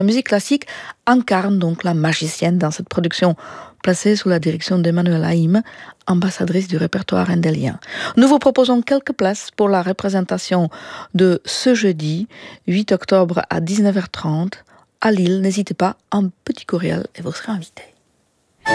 La musique classique incarne donc la magicienne dans cette production placée sous la direction d'Emmanuelle Haïm, ambassadrice du répertoire indélien. Nous vous proposons quelques places pour la représentation de ce jeudi 8 octobre à 19h30 à Lille. N'hésitez pas, un petit courriel et vous serez invité.